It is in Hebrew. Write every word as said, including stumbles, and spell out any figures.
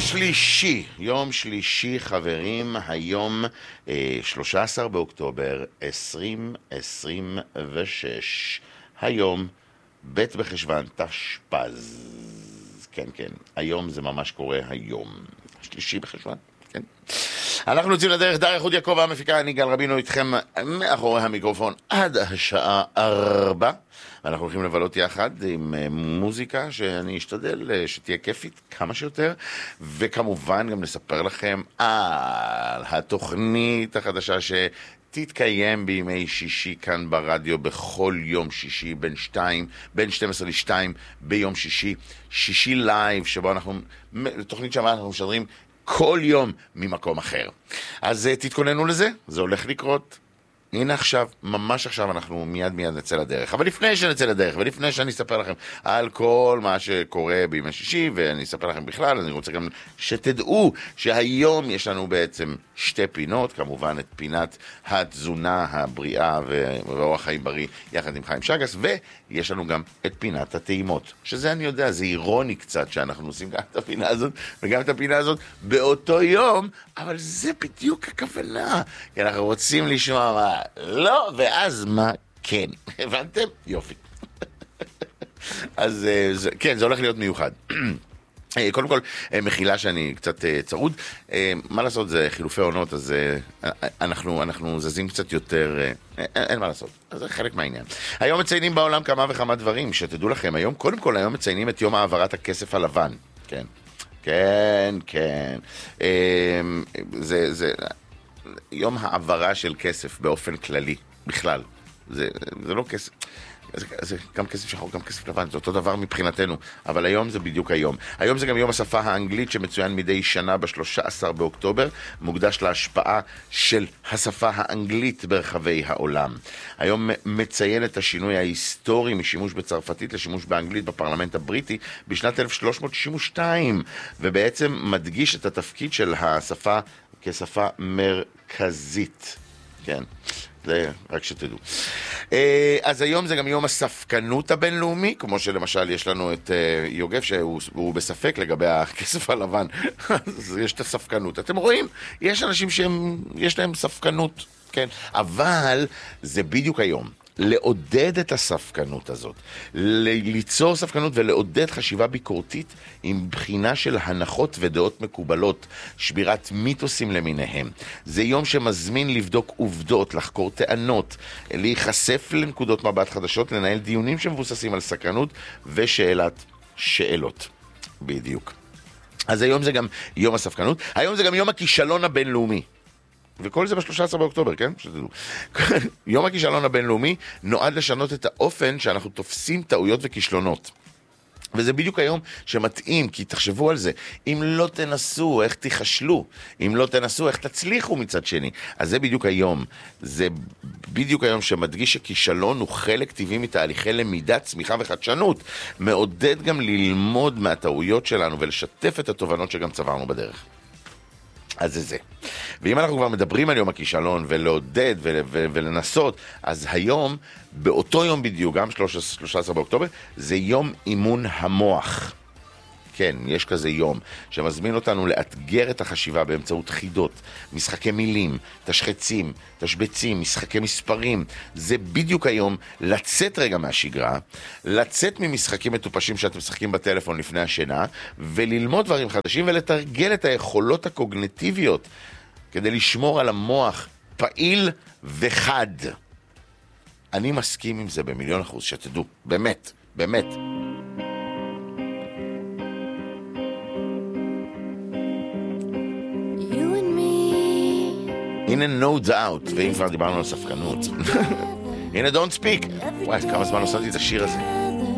שלישי, יום שלישי חברים, היום אה, שלושה עשר באוקטובר עשרים עשרים ושש, היום ב' בחשוון תשפ"ז, כן כן, היום זה ממש קורה היום, שלישי בחשוון, כן. אנחנו יוצאים לדרך, דר איחוד יעקב המפיקה, אני גל רבינו איתכם מאחורי המיקרופון עד השעה ארבע. אנחנו הולכים לבלות יחד עם מוזיקה שאני אשתדל שתהיה כיפית כמה שיותר, וכמובן גם נספר לכם על התוכנית החדשה שתתקיים בימי שישי כאן ברדיו בכל יום שישי בין שתיים, בין שתים עשרה לשתיים ביום שישי, שישי לייב, שבו אנחנו, תוכנית שבה אנחנו משדרים כל יום ממקום אחר. אז תתכוננו לזה, זה הולך לקרות. הנה עכשיו, ממש עכשיו אנחנו מיד מיד נצא לדרך. אבל לפני שנצא לדרך, ולפני שאני אספר לכם על כל מה שקורה בימי שישי, ואני אספר לכם בכלל, אני רוצה גם שתדעו שהיום יש לנו בעצם שתי פינות, כמובן את פינת התזונה הבריאה ואורח חיים בריא, יחד עם חיים שגס, ויש לנו גם את פינת הטעימות, שזה אני יודע, זה אירוני קצת שאנחנו עושים גם את הפינה הזאת, וגם את הפינה הזאת באותו יום, אבל זה בדיוק הכוונה, כי אנחנו רוצים לשמוע מה לא, ואז מה כן. הבנתם? יופי. אז כן, זה הולך להיות מיוחד. קודם כל, מחילה שאני קצת צרוד. מה לעשות, זה חילופי עונות, אז אנחנו, אנחנו זזים קצת יותר, אין מה לעשות. אז זה חלק מהעניין. היום מציינים בעולם כמה וכמה דברים, שתדעו לכם, היום, קודם כל, היום מציינים את יום העברת הכסף הלבן. כן. כן, כן. זה, זה... יום העברה של כסף באופן כללי, בכלל. זה, זה לא כסף, זה, זה גם כסף שחור, גם כסף לבן, זה אותו דבר מבחינתנו, אבל היום זה בדיוק היום. היום זה גם יום השפה האנגלית שמצוין מדי שנה ב-שלושה עשר באוקטובר, מוקדש להשפעה של השפה האנגלית ברחבי העולם. היום מציין את השינוי ההיסטורי משימוש בצרפתית לשימוש באנגלית בפרלמנט הבריטי בשנת אלף שלוש מאות שישים ושתיים, ובעצם מדגיש את התפקיד של השפה כשפה מרכזית. כן, זה רק שתדעו. אז היום זה גם יום הספקנות הבינלאומי, כמו שלמשל יש לנו את יוגב שהוא בספק לגבי הכסף הלבן. אז יש את הספקנות. אתם רואים? יש אנשים שיש להם ספקנות, כן. אבל זה בדיוק היום. לעודד את הספקנות הזאת, ליצור ספקנות ולעודד חשיבה ביקורתית עם בחינה של הנחות ודעות מקובלות, שבירת מיתוסים למיניהם. זה יום שמזמין לבדוק עובדות, לחקור טענות, להיחשף לנקודות מבט חדשות, לנהל דיונים שמבוססים על סקרנות ושאלת שאלות. בדיוק. אז היום זה גם יום הספקנות, היום זה גם יום הכישלון הבינלאומי. וכל זה ב-שלושה עשר באוקטובר, כן? שתדעו. יום הכישלון הבינלאומי נועד לשנות את האופן שאנחנו תופסים טעויות וכישלונות. וזה בדיוק היום שמתאים, כי תחשבו על זה. אם לא תנסו, איך תיחשלו? אם לא תנסו, איך תצליחו מצד שני? אז זה בדיוק היום. זה בדיוק היום שמדגיש שכישלון הוא חלק טבעי מתהליכי למידה, צמיחה וחדשנות. מעודד גם ללמוד מהטעויות שלנו ולשתף את התובנות שגם צברנו בדרך. אז זה זה. ואם אנחנו כבר מדברים על יום הכישלון ולעודד ול, ול, ולנסות, אז היום, באותו יום בדיוק, גם שלושה עשר באוקטובר, זה יום אימון המוח. כן, יש כזה יום שמזמין אותנו לאתגר את החשיבה באמצעות חידות, משחקי מילים, תשחצים, תשבצים, משחקי מספרים. זה בדיוק היום לצאת רגע מהשגרה, לצאת ממשחקים מטופשים שאתם משחקים בטלפון לפני השינה, וללמוד דברים חדשים ולתרגל את היכולות הקוגניטיביות כדי לשמור על המוח פעיל וחד. אני מסכים עם זה במיליון אחוז, שתדעו, באמת, באמת. הנה no doubt, ואם כבר דיברנו על ספקנות. הנה don't speak. וואי, כמה זמן עושה לי את השיר הזה.